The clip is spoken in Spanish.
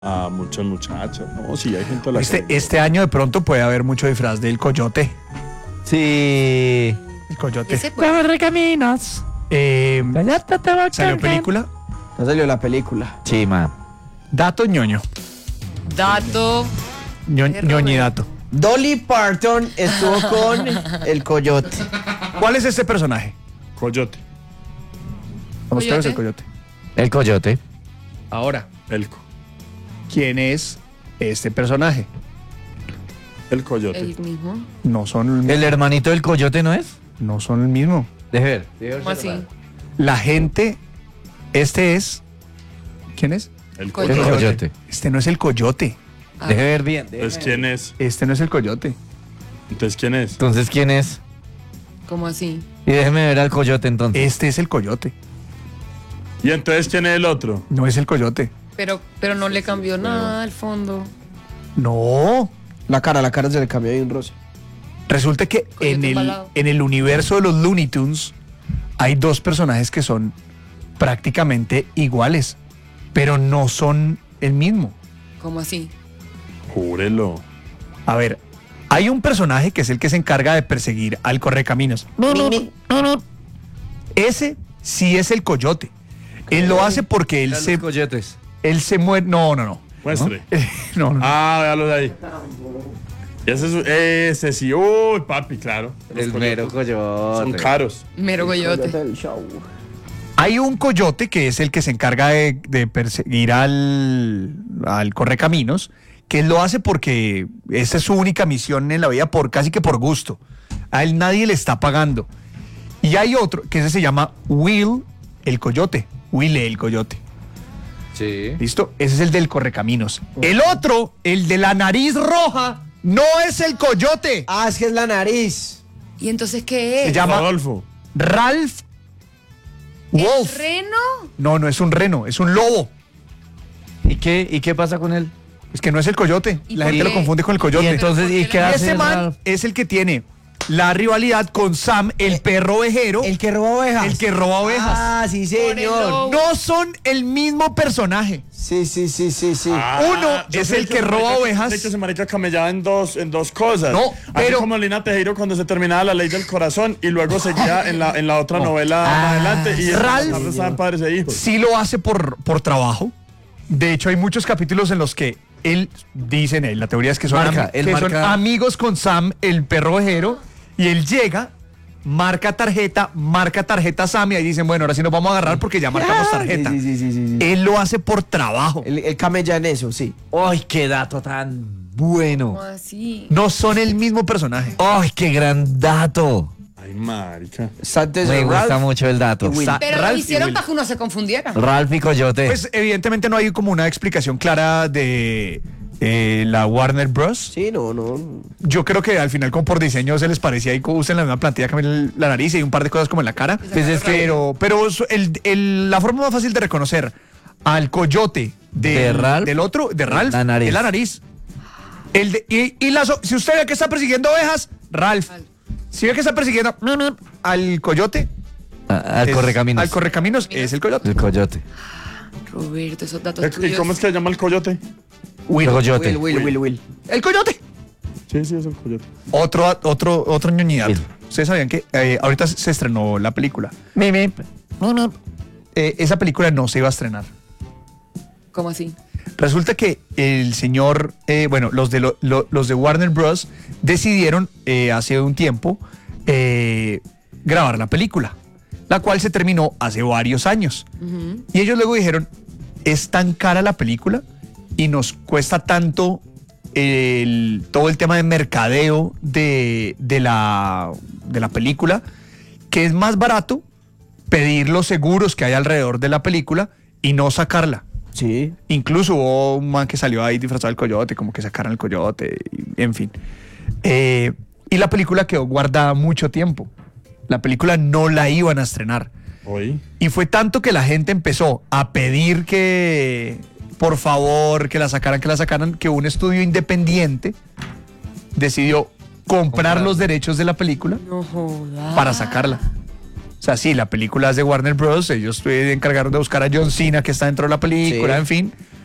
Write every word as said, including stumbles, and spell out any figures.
a muchos muchachos. No, sí, hay gente a la Este, que... este año de pronto puede haber mucho disfraz del coyote. Sí. El coyote. Ese puede. Recaminos. Eh, ¿Salió película? No salió la película. Sí, ma. Dato ñoño. Dato. Ño, Perro, ñoñi eh. dato. Dolly Parton estuvo con el coyote. ¿Cuál es este personaje? Coyote. Vamos a ver el ¿Coyote? coyote. El coyote. Ahora, Elco. ¿quién es este personaje? El coyote. El mismo. No son el, ¿El hermanito del coyote no es? no son el mismo. Deje ver. deje ver ¿Cómo su así? hermano. La gente, este es, ¿quién es? El Coyote. El coyote. coyote. Este no es el coyote. Ah. Deje ver bien. deje Entonces, ver. ¿quién es? Este no es el coyote. Entonces, ¿quién es? Entonces, ¿quién es? ¿Cómo así? Y déjeme ver al coyote entonces. Este es el coyote. ¿Y entonces quién es el otro? No es el coyote. Pero, pero no le cambió nada al fondo. No. La cara, la cara se le cambió ahí un rosa. Resulta que Coyote en el, embalado. en el universo de los Looney Tunes hay dos personajes que son prácticamente iguales, pero no son el mismo. ¿Cómo así? Júrelo. A ver, hay un personaje que es el que se encarga de perseguir al correcaminos. Ese sí es el coyote. Él lo hace porque él Eran se, los coyotes. él se muere. No, no, no. Muestre. No, no. Ah, véalo de ahí. Ese, es, ese sí. Uy, papi, claro. Los El coyotes mero coyote. Son caros. Mero coyote. del show. Hay un coyote que es el que se encarga de, de perseguir al, al correcaminos, que él lo hace porque esa es su única misión en la vida, por casi que por gusto. A él nadie le está pagando. Y hay otro que ese se llama Will el coyote. Will el coyote. Sí. ¿Listo? Ese es el del correcaminos. El otro, el de la nariz roja, no es el coyote. Ah, es que es la nariz. ¿Y entonces qué es? Se llama Rodolfo. Ralph ¿El Wolf. reno? No, no es un reno, es un lobo. ¿Y qué, ¿Y qué pasa con él? Es que no es el coyote. ¿Y La por gente qué? lo confunde con el coyote. Y entonces, ¿y qué Y hace ese man Ralph? es el que tiene la rivalidad con Sam, el perro ovejero, El que roba ovejas. el que roba ovejas. Ah, sí, Por el señor. lobo. No son el mismo personaje. Sí, sí, sí, sí, sí. Uno yo es creí el que ese roba marica- ovejas. creí que ese marica camellaba en dos, en dos cosas. No, Así pero- como Lina Tejero cuando se terminaba La Ley del Corazón y luego seguía en la, en la otra novela más adelante y en Ralph- la tarde estaban Padres e Hijos. Sí lo hace por, por trabajo. De hecho, hay muchos capítulos en los que él, dicen él, la teoría es que son, Marca, am- él que son marca- amigos con Sam, el perro ovejero, y él llega, marca tarjeta, marca tarjeta Sam, y ahí dicen, bueno, ahora sí nos vamos a agarrar porque ya marcamos Ah, tarjeta. Sí, sí, sí, sí, sí. Él lo hace por trabajo. El, el camella en eso, sí. ¡Ay, qué dato tan bueno! ¿Cómo así? No son el mismo personaje. ¡Ay, qué gran dato! Ay, marica. Santos Me gusta Ralph mucho el dato. y Will. Sa- Pero Ralph lo y hicieron Will. para que uno se confundiera. Ralph y coyote. Pues evidentemente no hay como una explicación clara de eh, la Warner Bros. Sí, no, no. Yo creo que al final como por diseño se les parecía y usen la misma plantilla, cambian la nariz y un par de cosas como en la cara. Pues es que- pero pero el, el- la forma más fácil de reconocer al coyote del, ¿De Ralph? del otro, de Ralph, La nariz. es la nariz. El de- y, y la so- si usted ve que está persiguiendo ovejas, Ralph. Si ve que está persiguiendo al coyote, Ah, al es- correcaminos. al correcaminos es el coyote. El coyote. Roberto, esos datos ¿Y tuyos. cómo es que se llama el coyote? Will. El coyote. Will, Will, Will, Will. El coyote. Sí, sí, es el coyote. Otro, otro, otro ñoñidato. Will. Ustedes sabían que eh, ahorita se estrenó la película. Mi, mi. Eh, esa película no se iba a estrenar. ¿Cómo así? Resulta que el señor, eh, bueno, los de, lo- lo- los de Warner Bros. Decidieron eh, hace un tiempo eh, grabar la película, la cual se terminó hace varios años. Ujú. Y ellos luego dijeron, es tan cara la película y nos cuesta tanto el, todo el tema de mercadeo de, de, la, de la película, que es más barato pedir los seguros que hay alrededor de la película y no sacarla. Sí. Incluso hubo un man que salió ahí disfrazado del coyote, como que sacaran el coyote, y- en fin. Eh, y la película quedó guardada mucho tiempo. La película no la iban a estrenar. Hoy. Y fue tanto que la gente empezó a pedir que, por favor, que la sacaran, que la sacaran, que un estudio independiente decidió comprar Comprar. los derechos de la película No jodas. para sacarla. O sea, sí, la película es de Warner Bros. Ellos eh, encargaron de buscar a John Cena, que está dentro de la película, Sí. en fin.